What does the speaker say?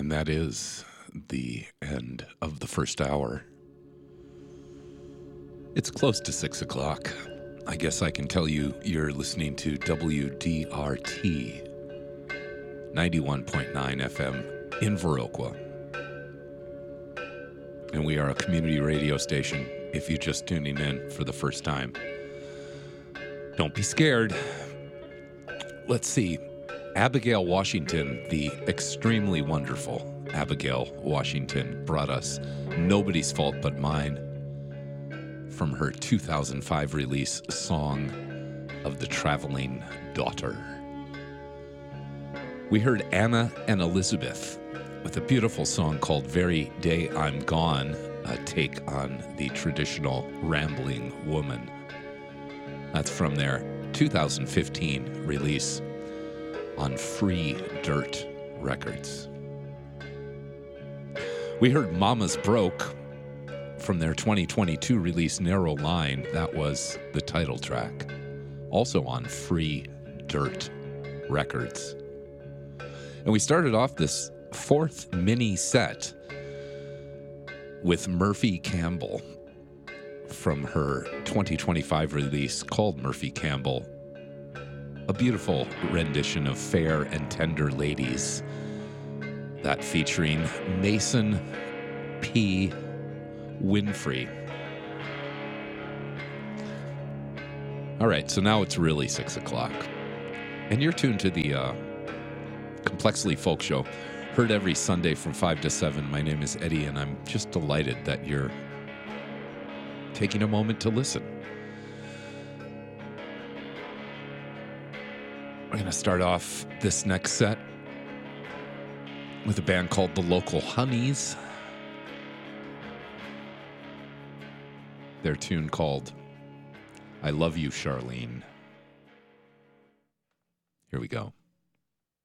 And that is the end of the first hour. It's close to 6 o'clock. I guess I can tell you you're listening to WDRT 91.9 FM in Viroqua. And we are a community radio station if you're just tuning in for the first time. Don't be scared. Let's see. Abigail Washington, the extremely wonderful Abigail Washington, brought us Nobody's Fault But Mine from her 2005 release, Song of the Traveling Daughter. We heard Anna and Elizabeth with a beautiful song called Very Day I'm Gone, a take on the traditional Rambling Woman. That's from their 2015 release on Free Dirt Records. We heard Mama's Broke from their 2022 release Narrow Line. That was the title track, also on Free Dirt Records. And we started off this fourth mini set with Murphy Campbell from her 2025 release called Murphy Campbell, a beautiful rendition of Fair and Tender Ladies, that featuring Mason P. Winfrey. All right, so now it's really 6 o'clock, and you're tuned to the Complexly Folk Show, heard every Sunday from 5 to 7. My name is Eddie, and I'm just delighted that you're taking a moment to listen. We're going to start off this next set with a band called The Local Honeys. Their tune called I Love You, Charlene. Here we go.